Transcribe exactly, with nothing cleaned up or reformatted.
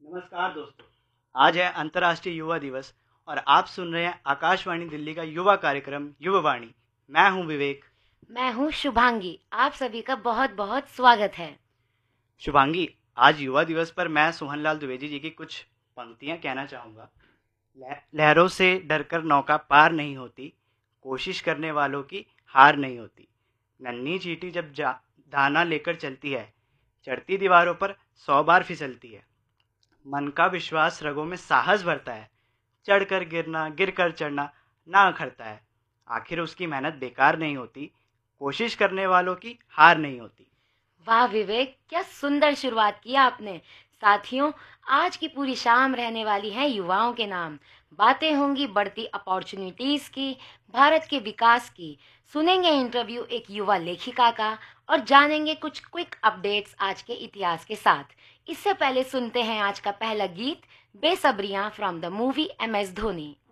नमस्कार दोस्तों। आज है अंतर्राष्ट्रीय युवा दिवस और आप सुन रहे हैं आकाशवाणी दिल्ली का युवा कार्यक्रम युवावाणी। मैं हूं विवेक। मैं हूँ शुभांगी। आप सभी का बहुत बहुत स्वागत है। शुभांगी, आज युवा दिवस पर मैं सोहनलाल द्विवेदी जी की कुछ पंक्तियां कहना चाहूँगा। लह- लहरों से डरकर नौका पार नहीं होती, कोशिश करने वालों की हार नहीं होती। नन्ही चींटी जब जा दाना लेकर चलती है, चढ़ती दीवारों पर सौ बार फिसलती है। मन का विश्वास रगों में साहस भरता है, चढ़कर गिरना गिरकर चढ़ना ना अखरता है। आखिर उसकी मेहनत बेकार नहीं होती, कोशिश करने वालों की हार नहीं होती। वाह विवेक, क्या सुंदर शुरुआत किया आपने। साथियों, आज की पूरी शाम रहने वाली है युवाओं के नाम। बातें होंगी बढ़ती अपॉर्चुनिटीज की, भारत के विकास की। सुनेंगे इंटरव्यू एक युवा लेखिका का और जानेंगे कुछ क्विक अपडेट्स आज के इतिहास के साथ। इससे पहले सुनते हैं आज का पहला गीत, बेसब्रियां from the movie M S Dhoni.